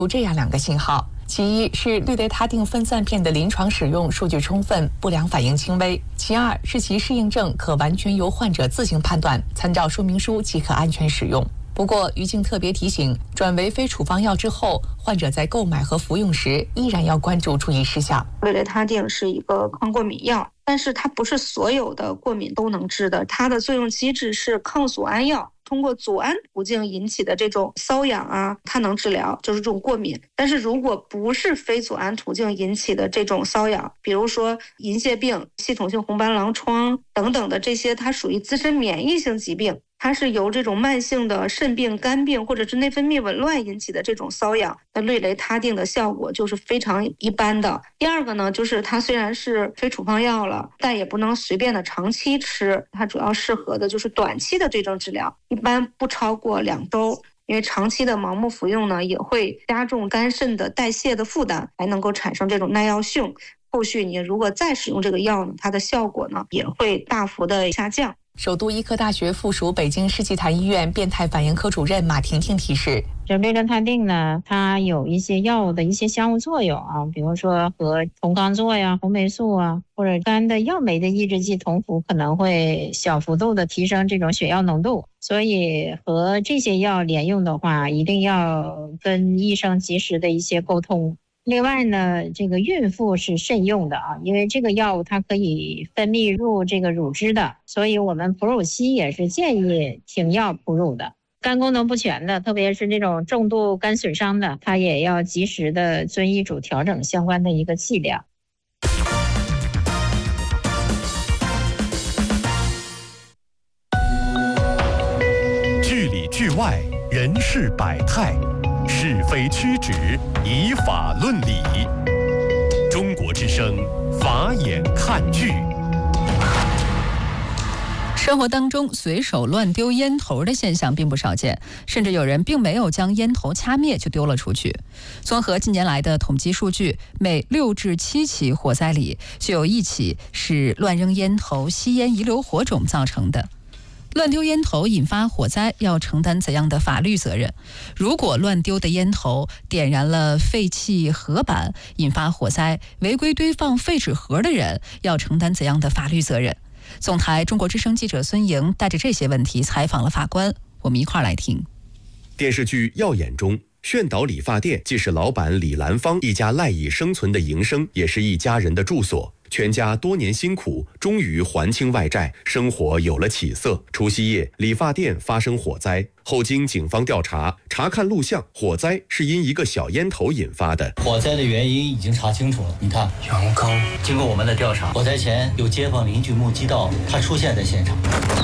有这样2个信号：其一是氯雷他定分散片的临床使用数据充分，不良反应轻微；其二是其适应症可完全由患者自行判断，参照说明书即可安全使用。不过，于静特别提醒，转为非处方药之后，患者在购买和服用时依然要关注注意事项。 氯雷他定是一个抗过敏药，但是它不是所有的过敏都能治的，它的作用机制是抗组胺药。通过组胺途径引起的这种瘙痒啊，它能治疗，就是这种过敏。但是如果不是非组胺途径引起的这种瘙痒，比如说银屑病、系统性红斑狼疮等等的这些，它属于自身免疫性疾病，它是由这种慢性的肾病、肝病或者是内分泌紊乱引起的这种瘙痒，那氯雷他定的效果就是非常一般的。第二个呢，就是它虽然是非处方药了，但也不能随便的长期吃，它主要适合的就是短期的对症治疗，一般不超过2周。因为长期的盲目服用呢，也会加重肝肾的代谢的负担，还能够产生这种耐药性。后续你如果再使用这个药呢，它的效果呢也会大幅的下降。 首都医科大学附属北京世纪坛医院变态反应科主任马婷婷提示， 这氯雷他定呢，它有一些药物的一些相互作用啊，比如说和酮罡唑呀、红霉素啊，或者肝的药酶的抑制剂同服，可能会小幅度的提升这种血药浓度。所以和这些药连用的话，一定要跟医生及时的一些沟通。另外呢，这个孕妇是慎用的啊，因为这个药物它可以分泌入这个乳汁的，所以我们哺乳期也是建议停药哺乳的。肝功能不全的，特别是这种重度肝损伤的，它也要及时的遵医嘱调整相关的一个剂量。 剧里剧外，人事百态，是非曲直，以法论理。中国之声，法眼看剧。 生活当中随手乱丢烟头的现象并不少见，甚至有人并没有将烟头掐灭就丢了出去。综合近年来的统计数据，每6至7起火灾里就有1起是乱扔烟头、吸烟遗留火种造成的。乱丢烟头引发火灾要承担怎样的法律责任？如果乱丢的烟头点燃了废弃盒板引发火灾，违规堆放废纸盒的人要承担怎样的法律责任？总台中国之声记者孙莹带着这些问题采访了法官，我们一块儿来听。 电视剧《耀眼》中，炫导理发店既是老板李兰芳一家赖以生存的营生，也是一家人的住所。全家多年辛苦，终于还清外债，生活有了起色。除夕夜，理发店发生火灾，后经警方调查，查看录像，火灾是因一个小烟头引发的。 火灾的原因已经查清楚了，你看， 阳刚。 经过我们的调查，火灾前有街坊邻居目击到他出现在现场，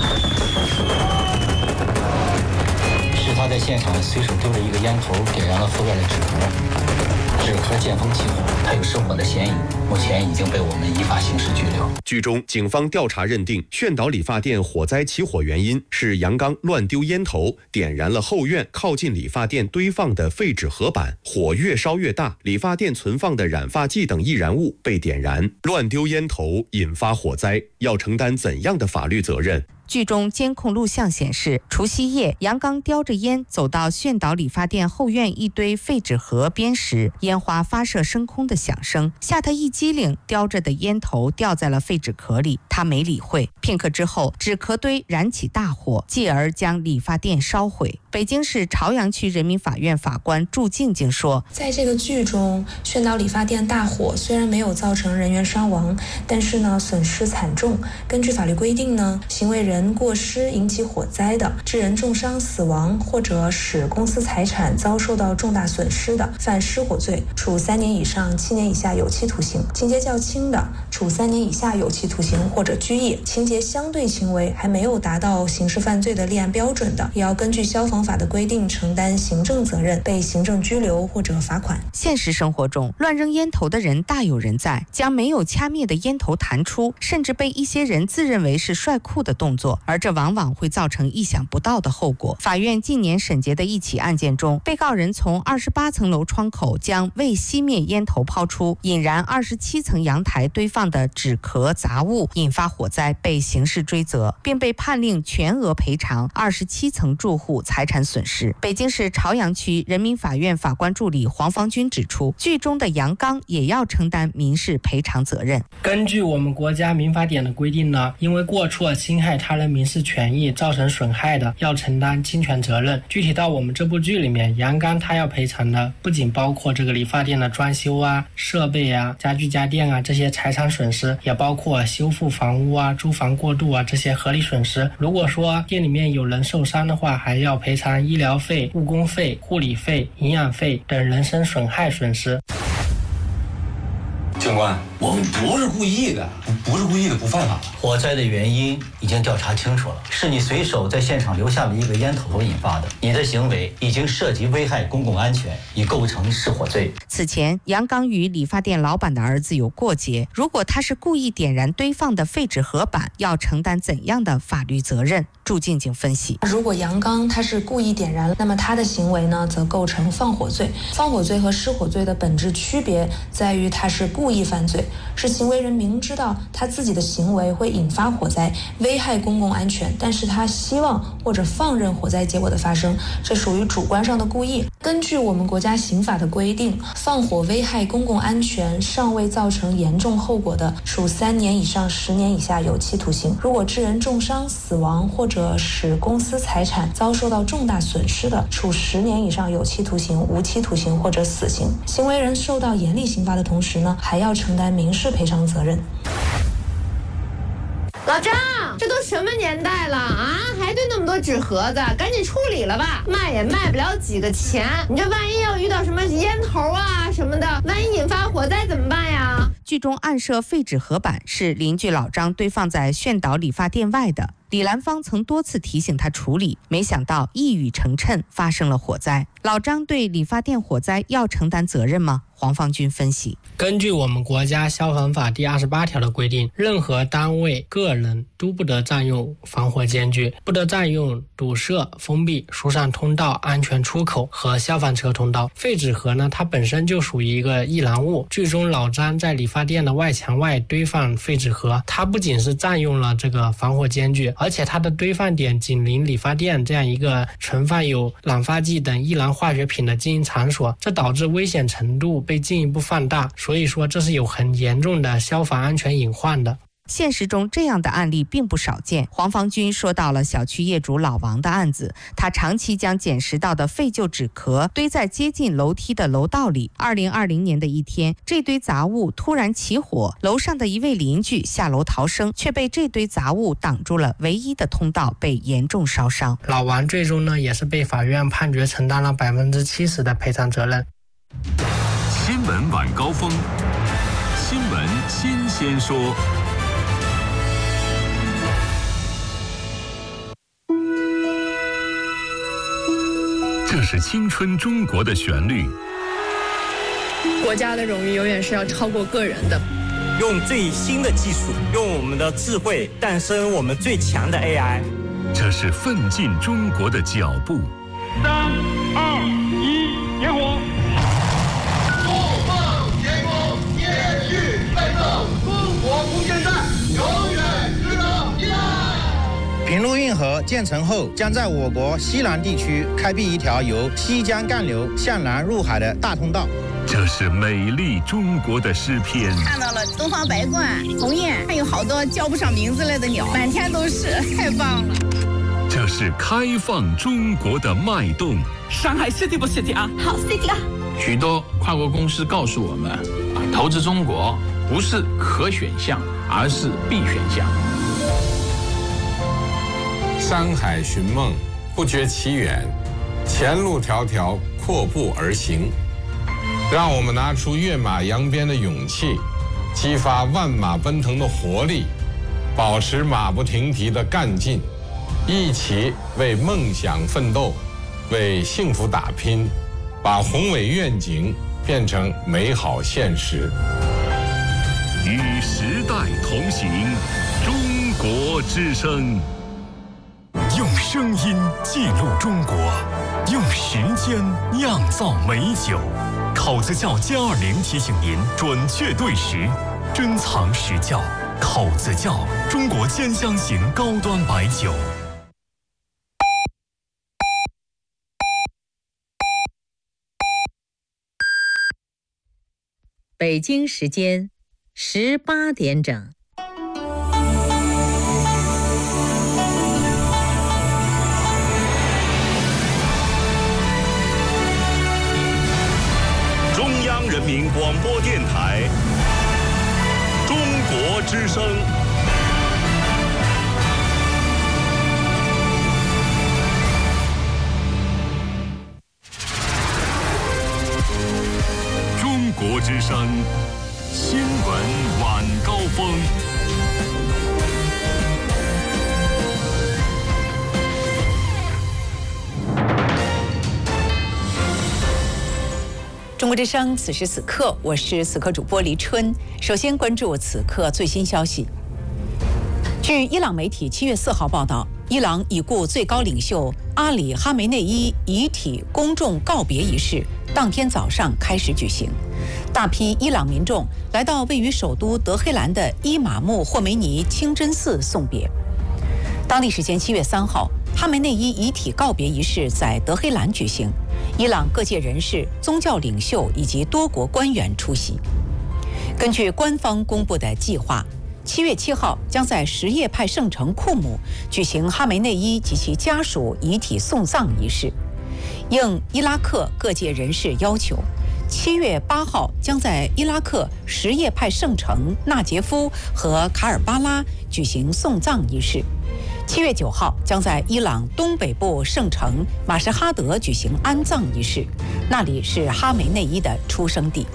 是他在现场随手丢了一个烟头，点燃了后院的纸盒，纸盒见风起火，他有失火的嫌疑，目前已经被我们依法刑事拘留。 剧中，警方调查认定，炫导理发店火灾起火原因是杨刚乱丢烟头，点燃了后院靠近理发店堆放的废纸盒板，火越烧越大，理发店存放的染发剂等易燃物被点燃，乱丢烟头引发火灾，要承担怎样的法律责任？ 剧中监控录像显示，除夕夜，杨刚叼着烟走到炫导理发店后院一堆废纸盒边时，烟花发射升空的响声吓他一激灵，叼着的烟头掉在了废纸壳里，他没理会。片刻之后，纸壳堆燃起大火，继而将理发店烧毁。北京市朝阳区人民法院法官祝静静说， 在这个剧中，炫导理发店大火虽然没有造成人员伤亡，但是呢，损失惨重。根据法律规定呢，行为人过失引起火灾的，致人重伤死亡或者使公司财产遭受到重大损失的，犯失火罪，处3年以上7年以下有期徒刑；情节较轻的，处3年以下有期徒刑或者拘役；情节相对轻微，还没有达到刑事犯罪的立案标准的，也要根据消防法的规定承担行政责任，被行政拘留或者罚款。 现实生活中，乱扔烟头的人大有人在，将没有掐灭的烟头弹出，甚至被一些人自认为是帅酷的动作，而这往往会造成意想不到的后果。法院近年审结的一起案件中，被告人从28层楼窗口将未熄灭烟头抛出，引燃27层阳台堆放的纸壳杂物，引发火灾，被刑事追责，并被判令全额赔偿27层住户财产损失。北京市朝阳区人民法院法官助理黄方军指出，剧中的杨刚也要承担民事赔偿责任。 根据我们国家民法典的规定呢，因为过错侵害他人民事权益造成损害的，要承担侵权责任。具体到我们这部剧里面，杨刚他要赔偿的不仅包括这个理发店的装修啊、设备啊、家具家电啊这些财产损失，也包括修复房屋啊、租房过渡啊这些合理损失。如果说店里面有人受伤的话，还要赔偿医疗费、误工费、护理费、营养费等人身损害损失。 警官，我们不是故意的，不是故意的不犯法。 火灾的原因已经调查清楚了，是你随手在现场留下了一个烟头引发的，你的行为已经涉及危害公共安全，已构成失火罪。 此前，杨刚与理发店老板的儿子有过节，如果他是故意点燃堆放的废纸盒板，要承担怎样的法律责任？祝静静分析， 如果杨刚他是故意点燃，那么他的行为呢，则构成放火罪。放火罪和失火罪的本质区别在于，他是故意犯罪，是行为人明知道他自己的行为会引发火灾，危害公共安全，但是他希望或者放任火灾结果的发生，这属于主观上的故意。根据我们国家刑法的规定，放火危害公共安全尚未造成严重后果的，处3年以上10年以下有期徒刑；如果致人重伤、死亡或者使公司财产遭受到重大损失的，处10年以上有期徒刑、无期徒刑或者死刑。行为人受到严厉刑罚的同时呢，还要承担民事赔偿责任。 老张，这都什么年代了啊，还堆那么多纸盒子，赶紧处理了吧，卖也卖不了几个钱。你这万一要遇到什么烟头啊什么的，万一引发火灾怎么办呀？ 剧中暗设废纸盒板是邻居老张堆放在炫岛理发店外的，李兰芳曾多次提醒他处理，没想到一语成谶，发生了火灾。老张对理发店火灾要承担责任吗？黄方军分析， 根据我们国家消防法第28条的规定，任何单位、个人都不得占用防火间距，不得占用堵塞、封闭、疏散通道、安全出口和消防车通道。废纸盒呢，它本身就属于一个易燃物。剧中老张在理发店的外墙外堆放废纸盒，它不仅是占用了这个防火间距，而且它的堆放点紧邻理发店这样一个存放有染发剂等易燃化学品的经营场所，这导致危险程度被进一步放大，所以说这是有很严重的消防安全隐患的。 现实中这样的案例并不少见。黄方军说到了小区业主老王的案子，他长期将捡拾到的废旧纸壳堆在接近楼梯的楼道里。2020年的一天，这堆杂物突然起火，楼上的一位邻居下楼逃生，却被这堆杂物挡住了唯一的通道，被严重烧伤。 老王最终呢，也是被法院判决承担了70%的赔偿责任。 新闻晚高峰，新闻新鲜说。这是青春中国的旋律。 国家的荣誉永远是要超过个人的。 用最新的技术，用我们的智慧诞生我们最强的 AI。 这是奋进中国的脚步。 3、2、1，点火！怒放天空，延续奋斗，中国空间站永远值得依赖。 平陆运河建成后，将在我国西南地区开辟一条由西江干流向南入海的大通道。 这是美丽中国的诗篇。 看到了东方白鹳、鸿雁，还有好多叫不上名字来的鸟，满天都是，太棒了。 这是开放中国的脉动。 上海 city 不 city 啊？ 好 city 啊！ 许多跨国公司告诉我们，投资中国不是可选项，而是必选项。 山海寻梦，不觉其远，前路迢迢，阔步而行。让我们拿出跃马扬鞭的勇气，激发万马奔腾的活力，保持马不停蹄的干劲，一起为梦想奋斗，为幸福打拼，把宏伟愿景变成美好现实。 与时代同行，中国之声。用声音记录中国，用时间酿造美酒。口子窖+20提醒您准确对时，珍藏实窖。口子窖，中国兼香型高端白酒。 北京时间18点整。 中央人民广播电台中国之声。中国之声新闻晚高峰。 中国之声，此时此刻，我是此刻主播黎春。首先关注此刻最新消息。据伊朗媒体7月4号报道，伊朗已故最高领袖阿里·哈梅内伊遗体公众告别仪式当天早上开始举行，大批伊朗民众来到位于首都德黑兰的伊玛目霍梅尼清真寺送别。当地时间7月3号，哈梅内伊遗体告别仪式在德黑兰举行，伊朗各界人士、宗教领袖以及多国官员出席。根据官方公布的计划，7月7号将在什叶派圣城库姆举行哈梅内伊及其家属遗体送葬仪式。应伊拉克各界人士要求，7月8号将在伊拉克什叶派圣城纳杰夫和卡尔巴拉举行送葬仪式。7月9号将在伊朗东北部圣城马什哈德举行安葬仪式，那里是哈梅内伊的出生地。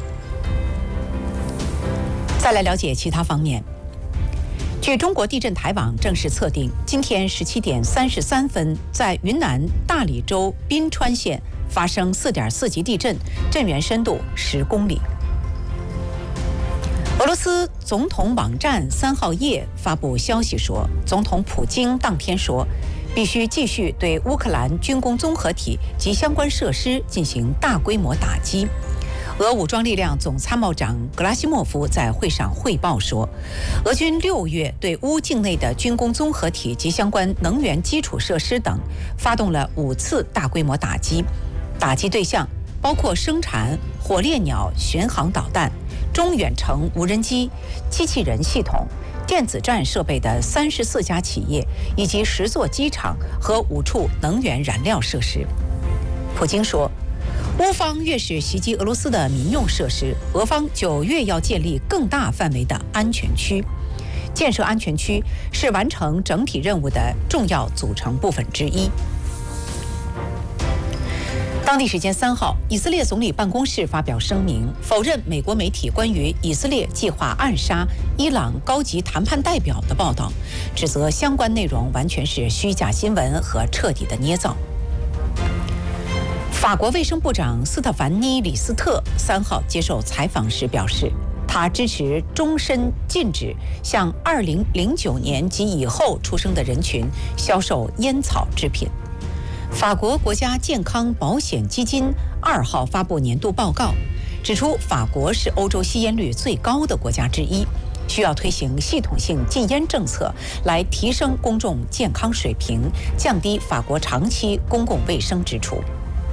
再来了解其他方面。据中国地震台网正式测定，今天17点33分，在云南大理州宾川县发生4.4级地震，震源深度10公里。俄罗斯总统网站3号夜发布消息说，总统普京当天说，必须继续对乌克兰军工综合体及相关设施进行大规模打击。俄武装力量总参谋长格拉西莫夫在会上汇报说，俄军6月对乌境内的军工综合体及相关能源基础设施等发动了5次大规模打击，打击对象包括生产火烈鸟巡航导弹、中远程无人机、机器人系统、电子战设备的34家企业，以及10座机场和5处能源燃料设施。普京说，乌方越是袭击俄罗斯的民用设施，俄方就越要建立更大范围的安全区。建设安全区是完成整体任务的重要组成部分之一。当地时间3号，以色列总理办公室发表声明，否认美国媒体关于以色列计划暗杀伊朗高级谈判代表的报道，指责相关内容完全是虚假新闻和彻底的捏造。法国卫生部长斯特凡妮·李斯特3号接受采访时表示，他支持终身禁止向2009年及以后出生的人群销售烟草制品。法国国家健康保险基金2号发布年度报告，指出法国是欧洲吸烟率最高的国家之一，需要推行系统性禁烟政策来提升公众健康水平，降低法国长期公共卫生支出。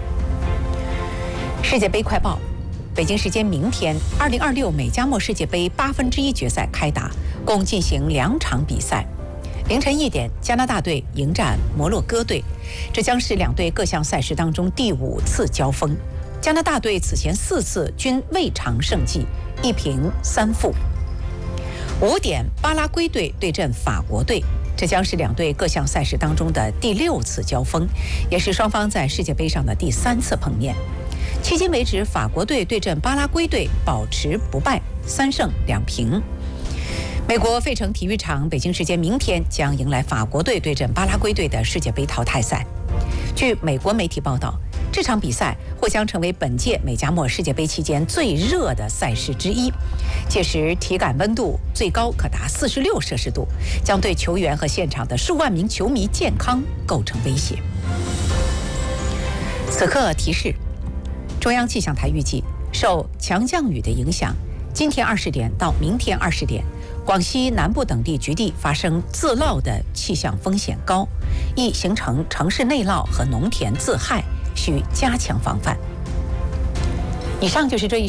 世界杯快报，北京时间明天，2026美加墨世界杯1/8决赛开打，共进行2场比赛。凌晨1点，加拿大队迎战摩洛哥队，这将是两队各项赛事当中第5次交锋。加拿大队此前4次均未尝胜绩，1平3负。5点，巴拉圭队对阵法国队，这将是两队各项赛事当中的第6次交锋，也是双方在世界杯上的第3次碰面。迄今为止，法国队对阵巴拉圭队保持不败，3胜2平。美国费城体育场北京时间明天将迎来法国队对阵巴拉圭队的世界杯淘汰赛。据美国媒体报道，这场比赛或将成为本届美加墨世界杯期间最热的赛事之一，届时体感温度最高可达46摄氏度，将对球员和现场的数万名球迷健康构成威胁。此刻提示，中央气象台预计，受强降雨的影响，今天20点到明天20点，广西南部等地局地发生自涝的气象风险高，易形成城市内涝和农田自害，需加强防范。以上就是这一